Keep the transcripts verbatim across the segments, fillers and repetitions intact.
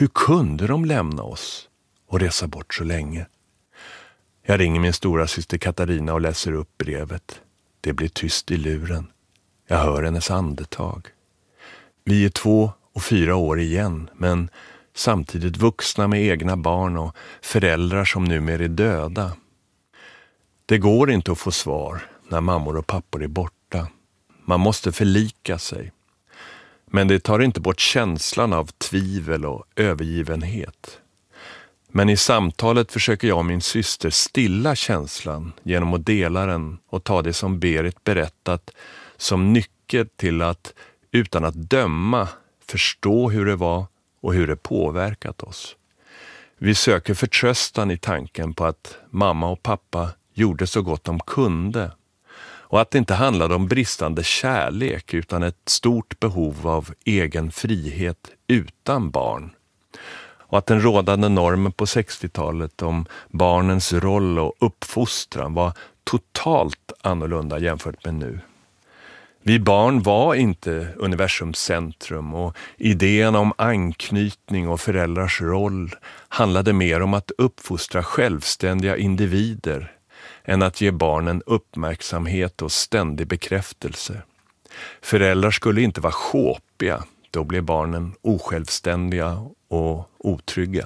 Hur kunde de lämna oss och resa bort så länge? Jag ringer min stora syster Katarina och läser upp brevet. Det blir tyst i luren. Jag hör hennes andetag. Vi är två och fyra år igen, men samtidigt vuxna med egna barn och föräldrar som numera är döda. Det går inte att få svar när mammor och pappor är borta. Man måste förlika sig. Men det tar inte bort känslan av tvivel och övergivenhet. Men i samtalet försöker jag och min syster stilla känslan genom att dela den och ta det som Berit berättat som nyckel till att utan att döma förstå hur det var och hur det påverkat oss. Vi söker förtröstan i tanken på att mamma och pappa gjorde så gott de kunde och att det inte handlade om bristande kärlek utan ett stort behov av egen frihet utan barn. Och att den rådande normen på sextiotalet om barnens roll och uppfostran var totalt annorlunda jämfört med nu. Vi barn var inte universums centrum och idén om anknytning och föräldrars roll handlade mer om att uppfostra självständiga individer än att ge barnen uppmärksamhet och ständig bekräftelse. Föräldrar skulle inte vara sjåpiga, då blev barnen osjälvständiga och otrygga.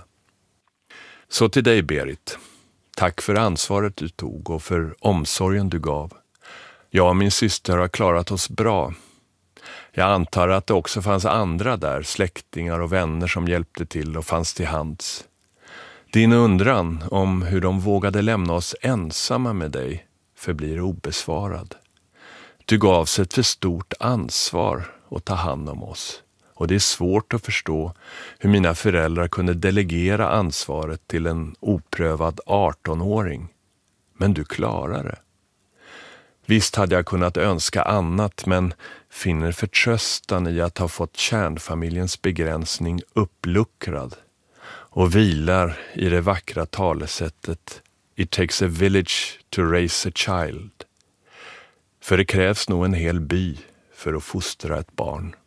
Så till dig Berit, tack för ansvaret du tog och för omsorgen du gav. Jag och min syster har klarat oss bra. Jag antar att det också fanns andra där, släktingar och vänner som hjälpte till och fanns till hands. Din undran om hur de vågade lämna oss ensamma med dig förblir obesvarad. Du gavs ett för stort ansvar att ta hand om oss. Och det är svårt att förstå hur mina föräldrar kunde delegera ansvaret till en oprövad artonåring. Men du klarar det. Visst hade jag kunnat önska annat, men finner förtröstan i att ha fått kärnfamiljens begränsning uppluckrad och vilar i det vackra talesättet It takes a village to raise a child. För det krävs nog en hel by för att fostra ett barn.